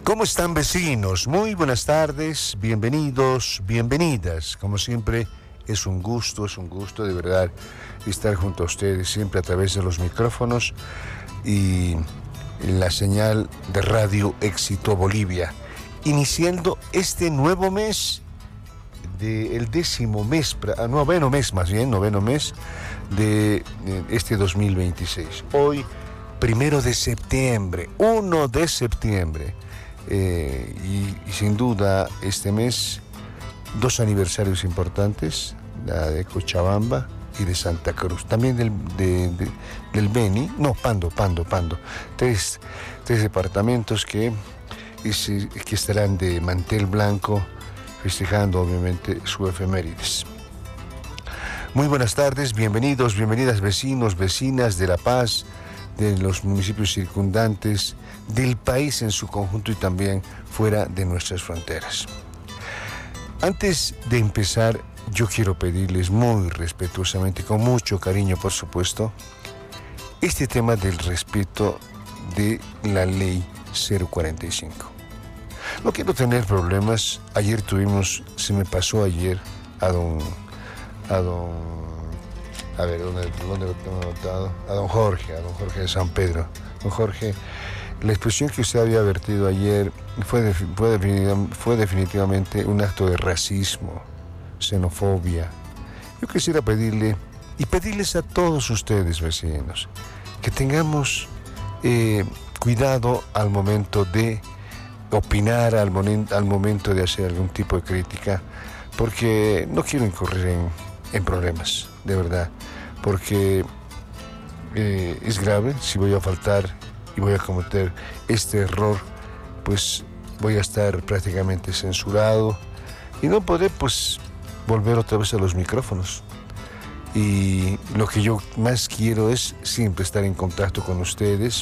¿Cómo están, vecinos? Muy buenas tardes, bienvenidos, bienvenidas. Como siempre, es un gusto de verdad estar junto a ustedes, siempre a través de los micrófonos y la señal de Radio Éxito Bolivia. Iniciando este nuevo mes, el noveno mes de este 2026. Hoy, 1 de septiembre. Y sin duda este mes, dos aniversarios importantes, la de Cochabamba y de Santa Cruz, también del Beni, Pando, tres departamentos que estarán de mantel blanco, festejando obviamente su efemérides. Muy buenas tardes, bienvenidos, bienvenidas vecinos, vecinas de La Paz, de los municipios circundantes, del país en su conjunto y también fuera de nuestras fronteras. Antes de empezar, yo quiero pedirles muy respetuosamente, con mucho cariño por supuesto, este tema del respeto de la ley 045. No quiero tener problemas. Ayer se me pasó ayer a don Jorge de San Pedro. Don Jorge, la expresión que usted había vertido ayer fue definitivamente un acto de racismo, xenofobia. Yo quisiera pedirles a todos ustedes, vecinos, que tengamos cuidado al momento de opinar, al momento de hacer algún tipo de crítica, porque no quiero incurrir en problemas, de verdad, porque es grave. Si voy a faltar y voy a cometer este error, pues voy a estar prácticamente censurado y no podré volver otra vez a los micrófonos. Y lo que yo más quiero es siempre estar en contacto con ustedes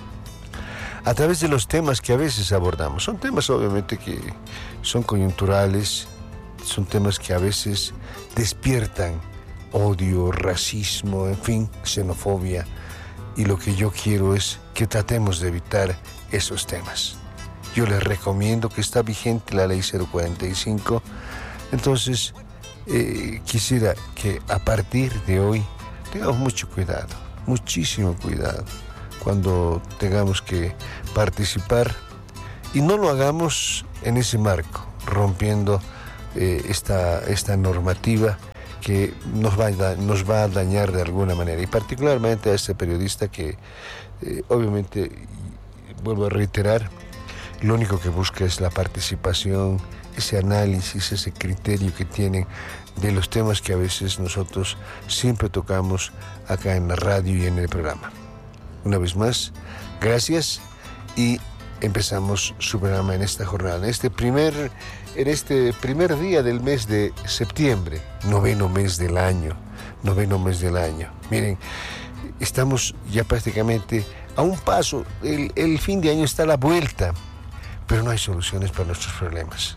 a través de los temas que a veces abordamos. Son temas obviamente que son coyunturales, son temas que a veces despiertan odio, racismo, en fin, xenofobia. Y lo que yo quiero es que tratemos de evitar esos temas. Yo les recomiendo que está vigente la ley 045. Entonces, quisiera que a partir de hoy tengamos mucho cuidado, muchísimo cuidado, cuando tengamos que participar, y no lo hagamos en ese marco, rompiendo esta normativa que nos va a dañar de alguna manera, y particularmente a este periodista que obviamente, vuelvo a reiterar, lo único que busca es la participación, ese análisis, ese criterio que tienen de los temas que a veces nosotros siempre tocamos acá en la radio y en el programa. Una vez más, gracias, y empezamos su programa en esta jornada, en este primer día del mes de septiembre, noveno mes del año. Miren, estamos ya prácticamente a un paso, el fin de año está a la vuelta, pero no hay soluciones para nuestros problemas.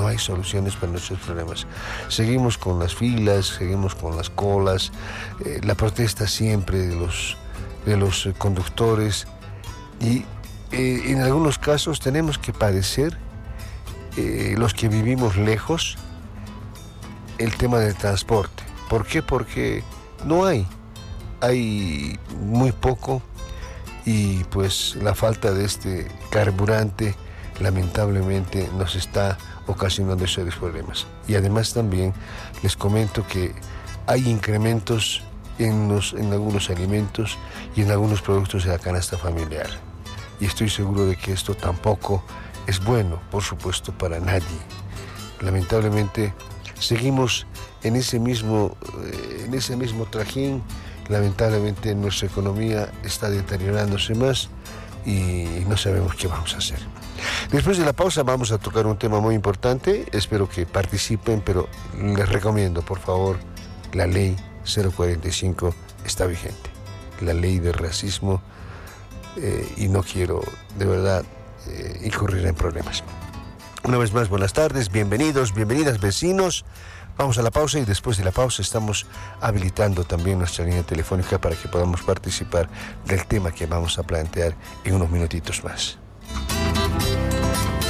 Seguimos con las filas, seguimos con las colas, la protesta siempre de los conductores, y en algunos casos tenemos que padecer, los que vivimos lejos, el tema del transporte. ¿Por qué? Porque no hay muy poco, y pues la falta de este carburante lamentablemente nos está ocasionando esos problemas. Y además también les comento que hay incrementos en algunos alimentos y en algunos productos de la canasta familiar, y estoy seguro de que esto tampoco es bueno, por supuesto, para nadie. Lamentablemente seguimos en ese mismo trajín. Lamentablemente nuestra economía está deteriorándose más y no sabemos qué vamos a hacer. Después de la pausa vamos a tocar un tema muy importante. Espero que participen, pero les recomiendo, por favor, la ley 045 está vigente, la ley de racismo, y no quiero de verdad incurrir en problemas. Una vez más, buenas tardes, bienvenidos, bienvenidas vecinos. Vamos a la pausa, y después de la pausa estamos habilitando también nuestra línea telefónica para que podamos participar del tema que vamos a plantear en unos minutitos más.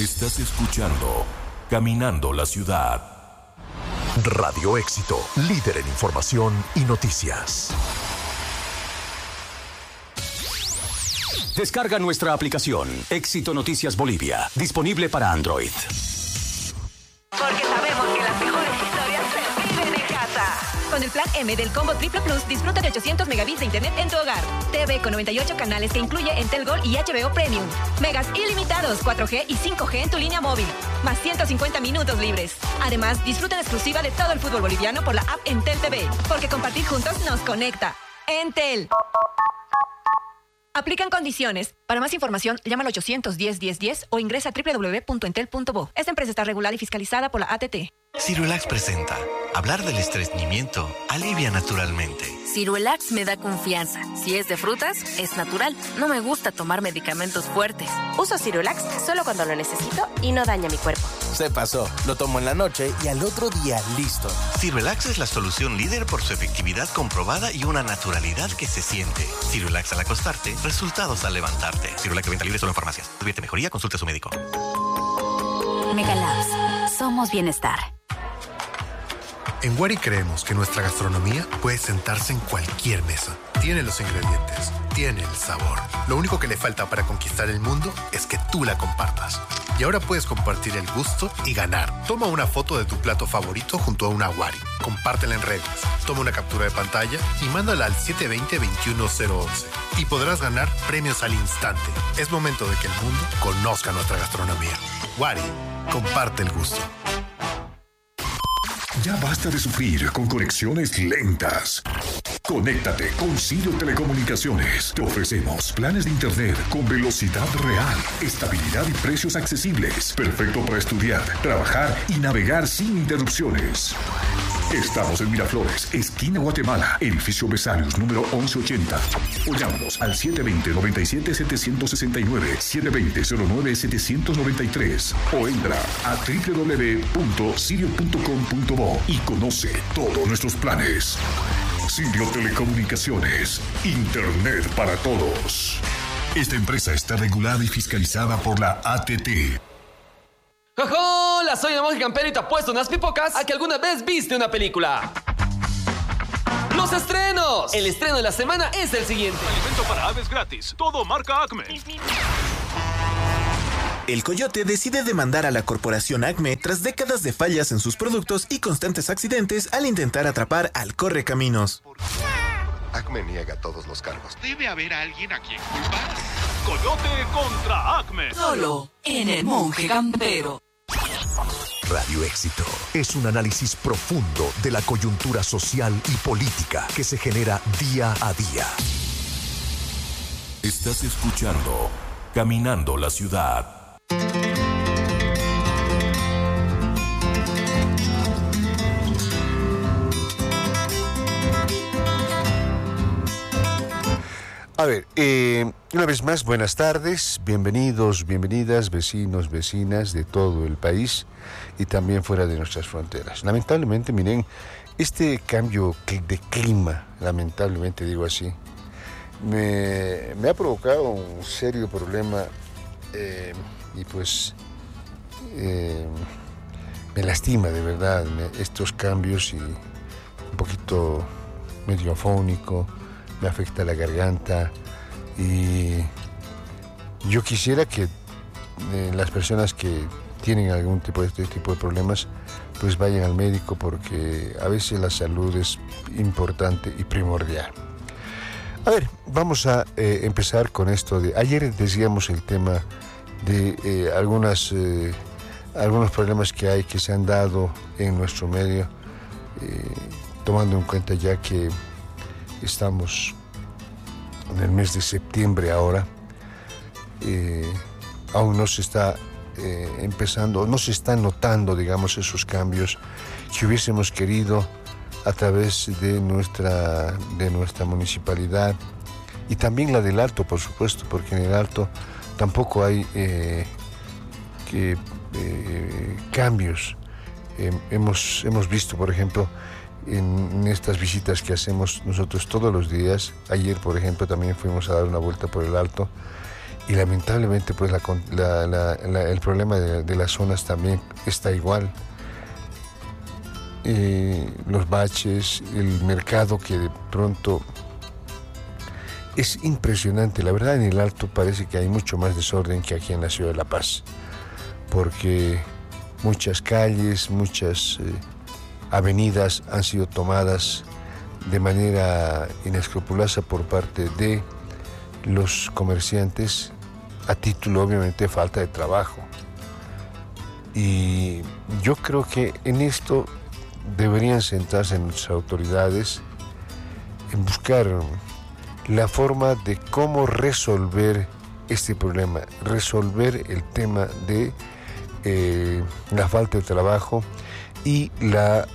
Estás escuchando Caminando la Ciudad. Radio Éxito, líder en información y noticias. Descarga nuestra aplicación Éxito Noticias Bolivia, disponible para Android. Porque sabemos que las mejores historias se viven en casa. Con el plan M del Combo Triple Plus, disfruta de 800 megabits de internet en tu hogar. TV con 98 canales que incluye Entel Gold y HBO Premium. Megas ilimitados, 4G y 5G en tu línea móvil. Más 150 minutos libres. Además, disfruta en exclusiva de todo el fútbol boliviano por la app Entel TV. Porque compartir juntos nos conecta. Entel. Aplican condiciones. Para más información, llama al 810-1010 o ingresa a www.entel.bo. Esta empresa está regulada y fiscalizada por la ATT. Ciruelax presenta. Hablar del estreñimiento alivia naturalmente. Ciruelax me da confianza. Si es de frutas, es natural. No me gusta tomar medicamentos fuertes. Uso Ciruelax solo cuando lo necesito y no daña mi cuerpo. Se pasó. Lo tomo en la noche y al otro día listo. Ciruelax es la solución líder por su efectividad comprobada y una naturalidad que se siente. Ciruelax al acostarte, resultados al levantarte. Ciruelax de venta libre solo en farmacias. Advierte mejoría, consulte a su médico. Megalabs. Somos bienestar. En Wari creemos que nuestra gastronomía puede sentarse en cualquier mesa. Tiene los ingredientes, tiene el sabor. Lo único que le falta para conquistar el mundo es que tú la compartas. Y ahora puedes compartir el gusto y ganar. Toma una foto de tu plato favorito junto a una Wari. Compártela en redes. Toma una captura de pantalla y mándala al 720-21011. Y podrás ganar premios al instante. Es momento de que el mundo conozca nuestra gastronomía. Wari, comparte el gusto. Ya basta de sufrir con conexiones lentas. Conéctate con Sirio Telecomunicaciones. Te ofrecemos planes de internet con velocidad real, estabilidad y precios accesibles. Perfecto para estudiar, trabajar y navegar sin interrupciones. Estamos en Miraflores, esquina Guatemala, edificio Besarios, número 1180. O llámanos al 720-97-769, 720-09-793. O entra a www.sirio.com.bo y conoce todos nuestros planes. Sirio Telecomunicaciones, Internet para todos. Esta empresa está regulada y fiscalizada por la ATT. ¡Hola! Soy el monje campero y te apuesto unas pipocas a que alguna vez viste una película. ¡Los estrenos! El estreno de la semana es el siguiente. Alimento para aves gratis. Todo marca Acme. El Coyote decide demandar a la corporación Acme tras décadas de fallas en sus productos y constantes accidentes al intentar atrapar al correcaminos. Acme niega todos los cargos. Debe haber alguien a quien culpar. Coyote contra Acme. Solo en el monje campero. Radio Éxito es un análisis profundo de la coyuntura social y política que se genera día a día. Estás escuchando Caminando la Ciudad. A ver, una vez más, buenas tardes, bienvenidos, bienvenidas, vecinos, vecinas de todo el país y también fuera de nuestras fronteras. Lamentablemente, miren, este cambio de clima, lamentablemente digo así, me ha provocado un serio problema y pues me lastima de verdad estos cambios y un poquito medio afónico. Me afecta la garganta y yo quisiera que las personas que tienen algún tipo de este tipo de problemas pues vayan al médico porque a veces la salud es importante y primordial. A ver, vamos a empezar con esto de ayer decíamos el tema de algunos problemas que se han dado en nuestro medio, tomando en cuenta ya que estamos en el mes de septiembre ahora, aún no se está empezando, no se están notando, digamos, esos cambios que hubiésemos querido a través de nuestra municipalidad y también la del Alto, por supuesto, porque en el Alto tampoco hay cambios. Hemos visto, por ejemplo, en estas visitas que hacemos nosotros todos los días. Ayer, por ejemplo, también fuimos a dar una vuelta por el Alto y lamentablemente pues el problema de las zonas también está igual. Los baches, el mercado que de pronto es impresionante. La verdad, en el Alto parece que hay mucho más desorden que aquí en la ciudad de La Paz, porque muchas calles, muchas avenidas han sido tomadas de manera inescrupulosa por parte de los comerciantes, a título obviamente de falta de trabajo. Y yo creo que en esto deberían sentarse nuestras autoridades en buscar la forma de cómo resolver este problema, resolver el tema de la falta de trabajo y la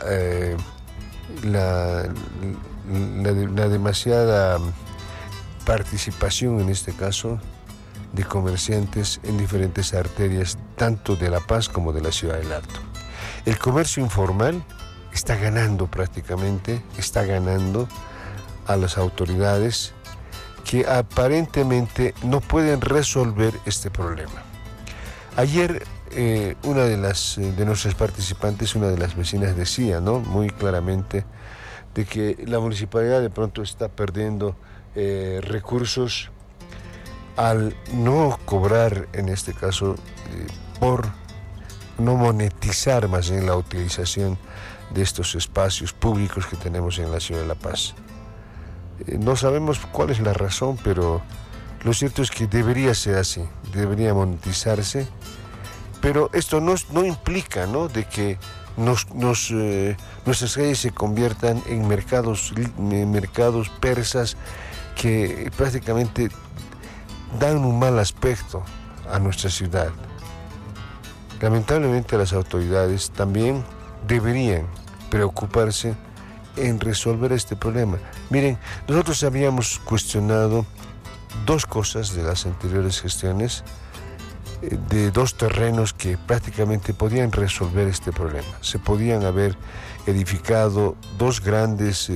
demasiada participación, en este caso, de comerciantes en diferentes arterias, tanto de La Paz como de la ciudad del Alto. El comercio informal está ganando prácticamente, está ganando a las autoridades que aparentemente no pueden resolver este problema. Ayer una de nuestras participantes, una de las vecinas decía, ¿no?, muy claramente de que la municipalidad de pronto está perdiendo recursos al no cobrar, en este caso, por no monetizar más bien la utilización de estos espacios públicos que tenemos en la ciudad de La Paz. No sabemos cuál es la razón, pero lo cierto es que debería ser así, debería monetizarse, pero esto no implica, ¿no?, de que nuestras calles se conviertan en mercados persas que prácticamente dan un mal aspecto a nuestra ciudad. Lamentablemente las autoridades también deberían preocuparse en resolver este problema. Miren, nosotros habíamos cuestionado dos cosas de las anteriores gestiones, de dos terrenos que prácticamente podían resolver este problema. Se podían haber edificado dos grandes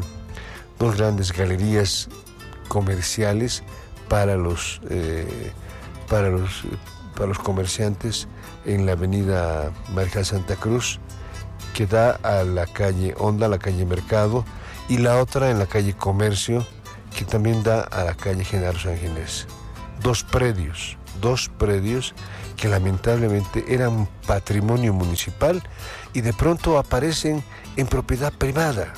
galerías comerciales para los comerciantes en la avenida Marginal Santa Cruz, que da a la calle Honda, la calle Mercado, y la otra en la calle Comercio, que también da a la calle General San Ginés. Dos predios que lamentablemente eran patrimonio municipal y de pronto aparecen en propiedad privada.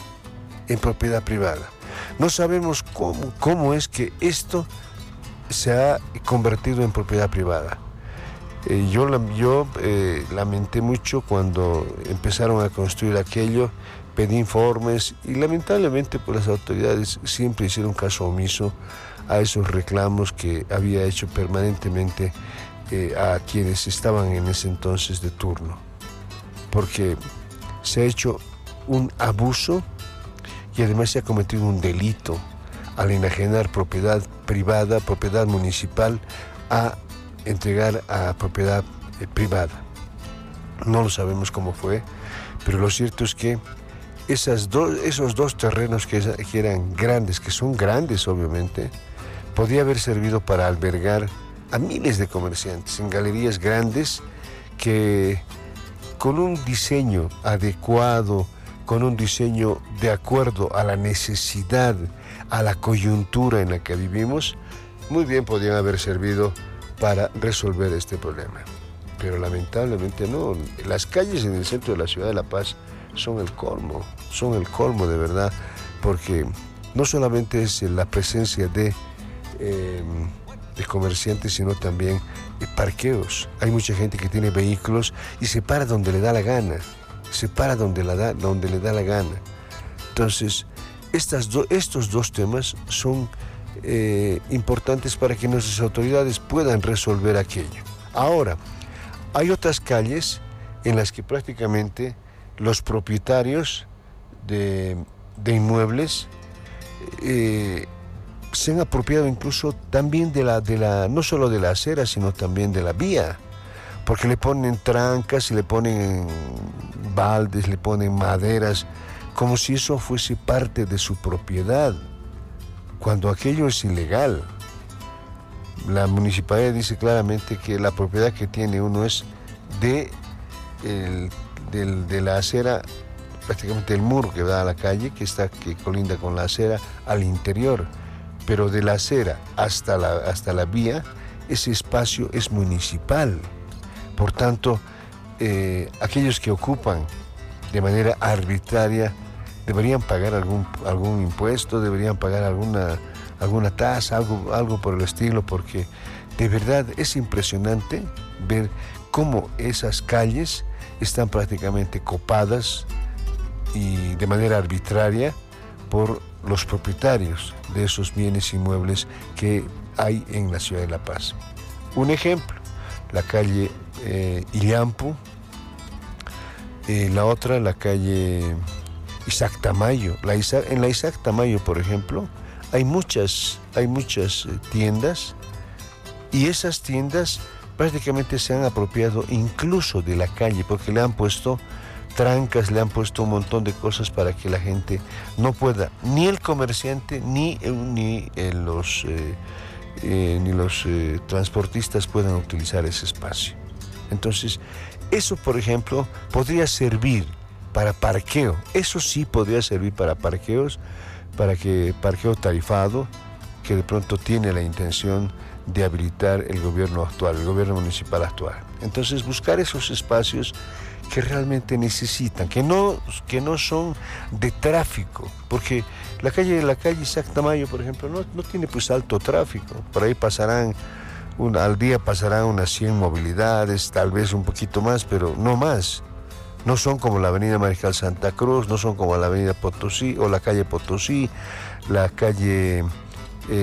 No sabemos cómo es que esto se ha convertido en propiedad privada. Yo lamenté mucho cuando empezaron a construir aquello, pedí informes y lamentablemente pues, las autoridades siempre hicieron caso omiso a esos reclamos que había hecho permanentemente a quienes estaban en ese entonces de turno, porque se ha hecho un abuso y además se ha cometido un delito al enajenar propiedad privada, propiedad municipal, a entregar a propiedad privada. No lo sabemos cómo fue, pero lo cierto es que esos dos terrenos que eran grandes, que son grandes obviamente, podía haber servido para albergar a miles de comerciantes en galerías grandes que con un diseño adecuado, con un diseño de acuerdo a la necesidad, a la coyuntura en la que vivimos, muy bien podían haber servido para resolver este problema. Pero lamentablemente no. Las calles en el centro de la ciudad de La Paz son el colmo de verdad, porque no solamente es la presencia de comerciantes, sino también parqueos. Hay mucha gente que tiene vehículos y se para donde le da la gana, donde le da la gana. Entonces, estos dos temas son importantes para que nuestras autoridades puedan resolver aquello. Ahora, hay otras calles en las que prácticamente los propietarios de inmuebles se han apropiado incluso también de la no solo de la acera, sino también de la vía, porque le ponen trancas y le ponen baldes, le ponen maderas, como si eso fuese parte de su propiedad, cuando aquello es ilegal. la municipalidad dice claramente que la propiedad que tiene uno es de la acera, prácticamente el muro que da a la calle, que colinda con la acera al interior, pero de la acera hasta la vía, ese espacio es municipal. Por tanto, aquellos que ocupan de manera arbitraria deberían pagar algún impuesto, deberían pagar alguna tasa, algo por el estilo, porque de verdad es impresionante ver cómo esas calles están prácticamente copadas y de manera arbitraria por los propietarios de esos bienes inmuebles que hay en la ciudad de La Paz. Un ejemplo, la calle Illampu, la otra, la calle Isaac Tamayo. En la Isaac Tamayo, por ejemplo, hay muchas tiendas, y esas tiendas prácticamente se han apropiado incluso de la calle, porque le han puesto trancas, le han puesto un montón de cosas para que la gente no pueda, ni el comerciante ni los transportistas puedan utilizar ese espacio. Entonces, eso, por ejemplo, podría servir para parqueo. Eso sí podría servir para parqueos, parqueo tarifado, que de pronto tiene la intención de habilitar el gobierno actual, el gobierno municipal actual. Entonces, buscar esos espacios que realmente necesitan, que no son de tráfico, porque la calle Isaac Tamayo, por ejemplo, no tiene pues alto tráfico. Por ahí al día pasarán unas 100 movilidades, tal vez un poquito más, pero no más. No son como la avenida Mariscal Santa Cruz, no son como la avenida Potosí o la calle Potosí, la calle